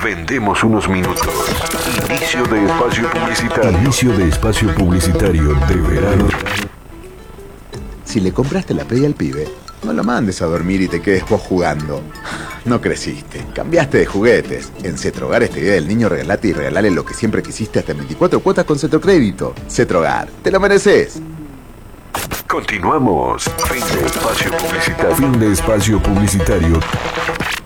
vendemos unos minutos. Inicio de espacio publicitario. Inicio de espacio publicitario de verano. Si le compraste la Play al pibe, no lo mandes a dormir y te quedes vos jugando. No creciste, cambiaste de juguetes. En Cetrogar este día del niño regalate y regalale lo que siempre quisiste hasta en 24 cuotas con Cetrocrédito. Cetrogar, te lo mereces. Continuamos. Fin de espacio publicitario. Fin de espacio publicitario.